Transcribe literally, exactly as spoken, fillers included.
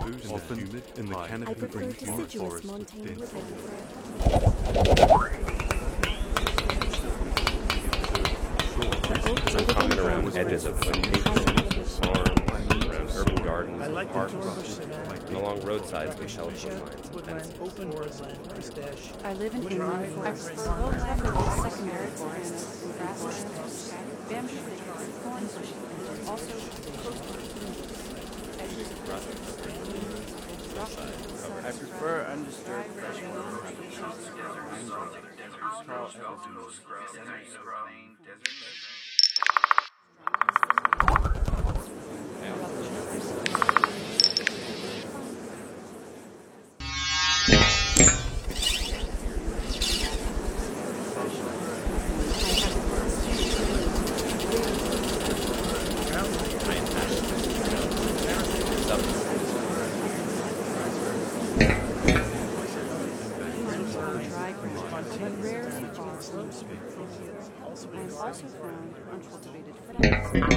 often humid in the I canopy prefer green deciduous forest of montane dense woodland. I'm talking around edges of plantations, farms, around urban gardens I and like the parks, Dornbush cement. and along roadsides with telephone lines and Woodland, fences. open woodland, mustache. I live in Wood inland Drive, forests. Red Low Farm, level secondary forests, grasslands, bamboo thickets, thorn bushes, also coastal communities. Edges of I prefer undisturbed freshwater. Carl dry ground, but rarely far from. I am also found uncultivated footprints.